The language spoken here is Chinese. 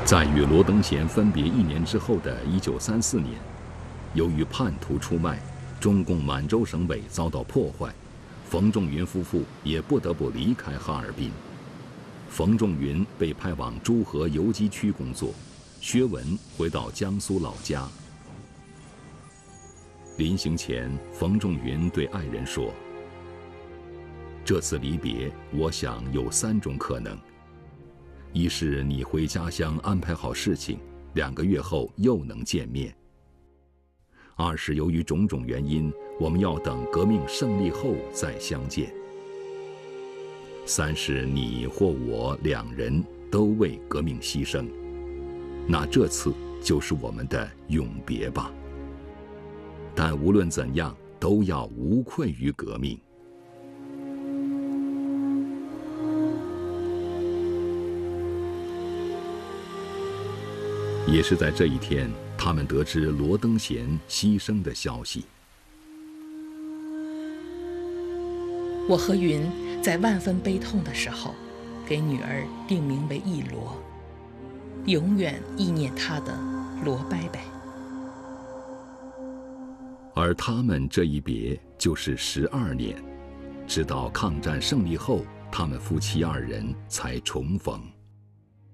在与罗登贤分别1年之后的1934年，由于叛徒出卖，中共满洲省委遭到破坏，冯仲云夫妇也不得不离开哈尔滨。冯仲云被派往诸河游击区工作，薛文回到江苏老家。临行前，冯仲云对爱人说：“这次离别，我想有3种可能。一是你回家乡安排好事情，2个月后又能见面；二是由于种种原因，我们要等革命胜利后再相见；三是你或我2人都为革命牺牲，那这次就是我们的永别吧。但无论怎样，都要无愧于革命。”也是在这一天，他们得知罗登贤牺牲的消息。 我和云在万分悲痛的时候，给女儿定名为一罗，永远忆念她的罗伯伯。 而他们这一别就是12年，直到抗战胜利后，他们夫妻2人才重逢。